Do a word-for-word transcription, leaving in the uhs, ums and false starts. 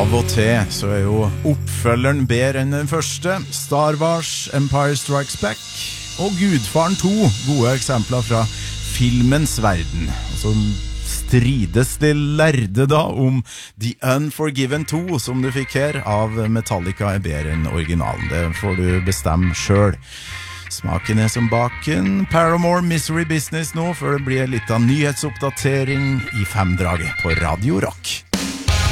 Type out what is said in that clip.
Av og til så er jo oppfølgeren bedre enn den første. Star Wars, Empire Strikes Back og Gudfaren to, gode eksempler fra filmens verden. Altså strides de lærde da om The Unforgiven to, som du fikk her, av Metallica er bedre enn originalen. Det får du bestemme selv. Smaken er som baken. Paramore Misery Business nå, før det blir litt av nyhetsoppdatering i femdraget på Radio Rock.